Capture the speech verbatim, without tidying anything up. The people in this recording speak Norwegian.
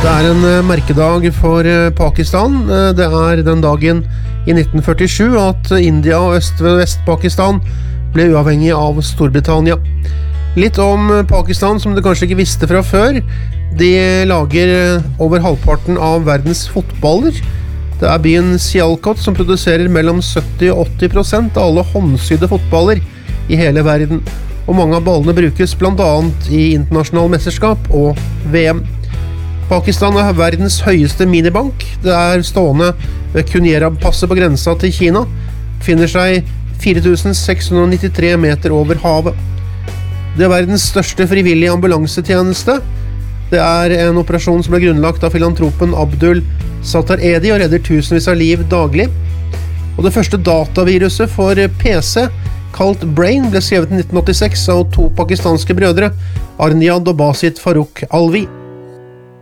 Det er en eh, merkedag for eh, Pakistan. Eh, Det er den dagen i nitten førtisju at India og Øst- og Vest-Pakistan ble uavhengig av Storbritannia. Litt om eh, Pakistan som du kanskje ikke visste fra før. De lager eh, over halvparten av verdens fotballer. Det er byen Sialkot som produserer mellom sytti og åtti prosent av alle håndsydde fotballer i hele verden. Og mange av ballene brukes blant annet i internasjonale mesterskap og V M. Pakistan er verdens høyeste minibank. Det er stående ved Kunyera-passet på grensa til Kina. Finner seg fire tusen seks hundre nittitre meter over havet. Det er verdens største frivillige ambulansetjeneste. Det er en operasjon som ble grunnlagt av filantropen Abdul Sattar Edi og redder tusenvis av liv daglig. Og det første dataviruset for P C, kalt Brain, ble skrevet i nitten åttiseks av to pakistanske brødre, Arniad og Basit Farooq Alvi.